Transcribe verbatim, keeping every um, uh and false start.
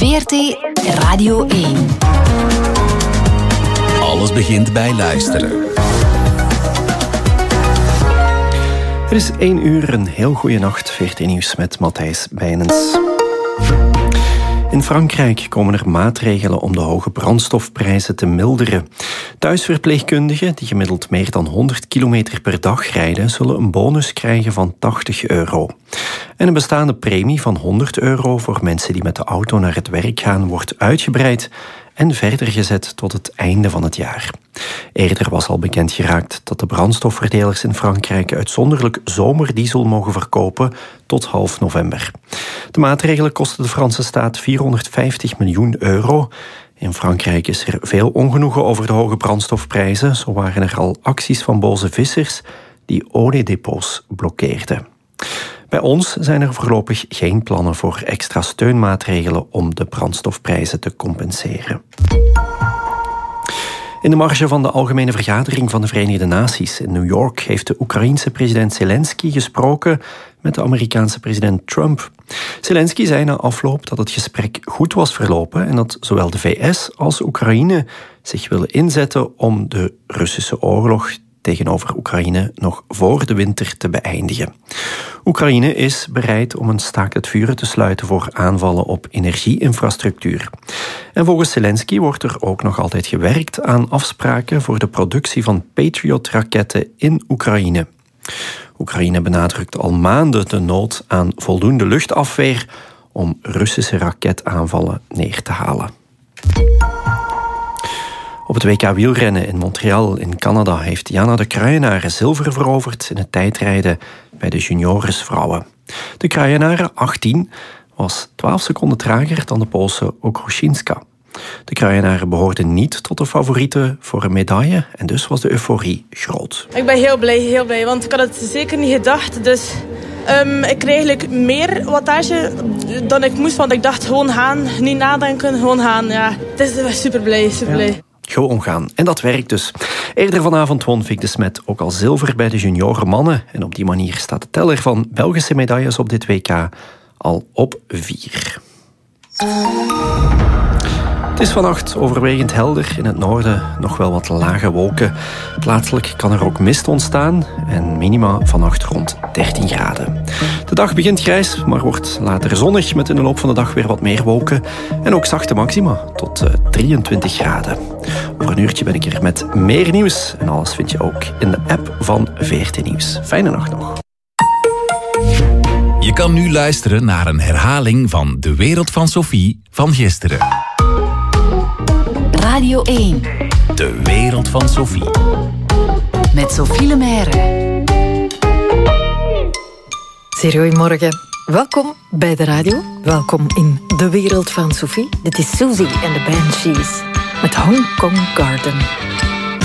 V R T Radio één. Alles begint bij luisteren. Het is één uur, een heel goede nacht. V R T Nieuws met Matthijs Bijnens. In Frankrijk komen er maatregelen om de hoge brandstofprijzen te milderen. Thuisverpleegkundigen die gemiddeld meer dan honderd kilometer per dag rijden, zullen een bonus krijgen van tachtig euro. En een bestaande premie van honderd euro voor mensen die met de auto naar het werk gaan wordt uitgebreid en verder gezet tot het einde van het jaar. Eerder was al bekend geraakt dat de brandstofverdelers in Frankrijk uitzonderlijk zomerdiesel mogen verkopen tot half november. De maatregelen kosten de Franse staat vierhonderdvijftig miljoen euro. In Frankrijk is er veel ongenoegen over de hoge brandstofprijzen. Zo waren er al acties van boze vissers die oliedepots blokkeerden. Bij ons zijn er voorlopig geen plannen voor extra steunmaatregelen om de brandstofprijzen te compenseren. In de marge van de Algemene Vergadering van de Verenigde Naties in New York heeft de Oekraïense president Zelensky gesproken met de Amerikaanse president Trump. Zelensky zei na afloop dat het gesprek goed was verlopen en dat zowel de V S als Oekraïne zich willen inzetten om de Russische oorlog tegenover Oekraïne nog voor de winter te beëindigen. Oekraïne is bereid om een staakt het vuren te sluiten voor aanvallen op energieinfrastructuur. En volgens Zelensky wordt er ook nog altijd gewerkt aan afspraken voor de productie van Patriot-raketten in Oekraïne. Oekraïne benadrukt al maanden de nood aan voldoende luchtafweer om Russische raketaanvallen neer te halen. Op het W K wielrennen in Montreal in Canada heeft Jana de Kruijenaren zilver veroverd in het tijdrijden bij de junioresvrouwen. De Kruijenaren, achttien, was twaalf seconden trager dan de Poolse Okruszynska. De Kruijenaren behoorden niet tot de favorieten voor een medaille en dus was de euforie groot. Ik ben heel blij, heel blij, want ik had het zeker niet gedacht. Dus um, ik kreeg eigenlijk meer wattage dan ik moest, want ik dacht gewoon gaan, niet nadenken, gewoon gaan. Ja, het is super blij, super blij. Ja. Gewoon omgaan. En dat werkt dus. Eerder vanavond won Vic de Smet ook al zilver bij de junioren mannen. En op die manier staat de teller van Belgische medailles op dit W K al op vier. Het is vannacht overwegend helder. In het noorden nog wel wat lage wolken. Plaatselijk kan er ook mist ontstaan. En minima vannacht rond dertien graden. De dag begint grijs, maar wordt later zonnig. Met in de loop van de dag weer wat meer wolken. En ook zachte maxima tot uh, drieëntwintig graden. Over een uurtje ben ik er met meer nieuws. En alles vind je ook in de app van V R T Nieuws. Fijne nacht nog. Je kan nu luisteren naar een herhaling van De Wereld van Sophie van gisteren. Radio één. De Wereld van Sophie. Met Sophie Lemaire. Zeer goedemorgen. Welkom bij de radio. Welkom in De Wereld van Sophie. Dit is Susie en de Banshees met Hong Kong Garden.